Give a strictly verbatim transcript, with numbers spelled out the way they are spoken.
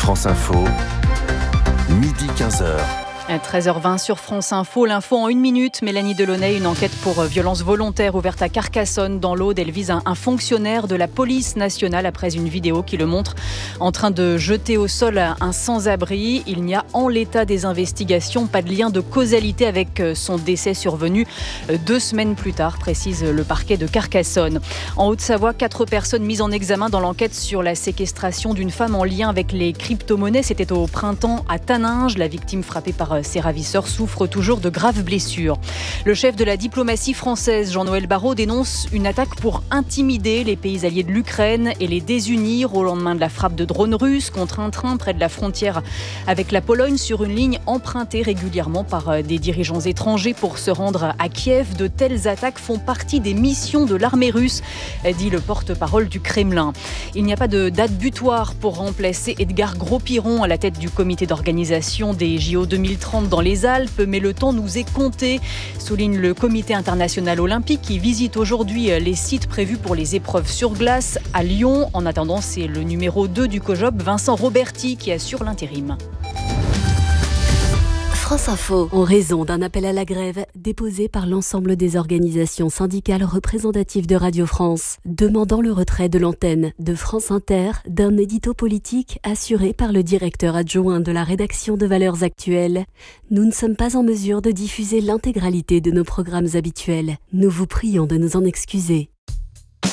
France Info, midi quinze heures. À treize heures vingt sur France Info, l'info en une minute. Mélanie Delaunay, une enquête pour violence volontaire ouverte à Carcassonne dans l'Aude. Elle vise un, un fonctionnaire de la police nationale après une vidéo qui le montre en train de jeter au sol un sans-abri. Il n'y a en l'état des investigations pas de lien de causalité avec son décès survenu deux semaines plus tard, précise le parquet de Carcassonne. En Haute-Savoie, quatre personnes mises en examen dans l'enquête sur la séquestration d'une femme en lien avec les crypto-monnaies. C'était au printemps à Taninges. La victime frappée par ses ravisseurs souffre toujours de graves blessures. Le chef de la diplomatie française, Jean-Noël Barrot, dénonce une attaque pour intimider les pays alliés de l'Ukraine et les désunir au lendemain de la frappe de drones russes contre un train près de la frontière avec la Pologne sur une ligne empruntée régulièrement par des dirigeants étrangers pour se rendre à Kiev. De telles attaques font partie des missions de l'armée russe, dit le porte-parole du Kremlin. Il n'y a pas de date butoir pour remplacer Edgar Gros-Piron à la tête du comité d'organisation des J O deux mille trente dans les Alpes, mais le temps nous est compté, souligne le comité international olympique qui visite aujourd'hui les sites prévus pour les épreuves sur glace à Lyon. En attendant, c'est le numéro deux du COJOP, Vincent Roberti, qui assure l'intérim. France Info. En raison d'un appel à la grève déposé par l'ensemble des organisations syndicales représentatives de Radio France, demandant le retrait de l'antenne de France Inter d'un édito politique assuré par le directeur adjoint de la rédaction de Valeurs Actuelles, nous ne sommes pas en mesure de diffuser l'intégralité de nos programmes habituels. Nous vous prions de nous en excuser.